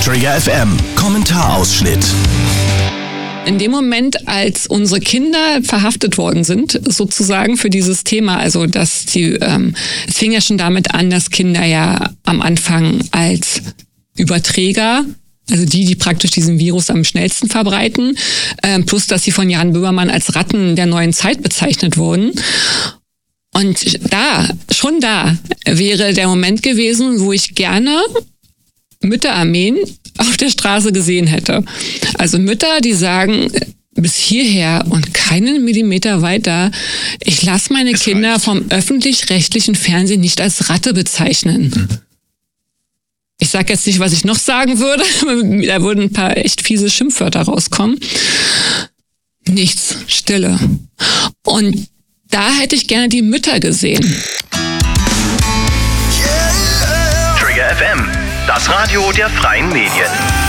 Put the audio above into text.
Trigger FM Kommentarausschnitt. In dem Moment, als unsere Kinder verhaftet worden sind, sozusagen für dieses Thema, also dass es fing ja schon damit an, dass Kinder ja am Anfang als Überträger, also die praktisch diesen Virus am schnellsten verbreiten, plus dass sie von Jan Böhmermann als Ratten der neuen Zeit bezeichnet wurden. Und schon da wäre der Moment gewesen, wo ich gerne Mütterarmeen auf der Straße gesehen hätte. Also Mütter, die sagen, bis hierher und keinen Millimeter weiter, ich lasse meine Kinder vom öffentlich-rechtlichen Fernsehen nicht als Ratte bezeichnen. Ich sage jetzt nicht, was ich noch sagen würde. Da würden ein paar echt fiese Schimpfwörter rauskommen. Nichts, Stille. Und da hätte ich gerne die Mütter gesehen. Trigger FM, das Radio der freien Medien.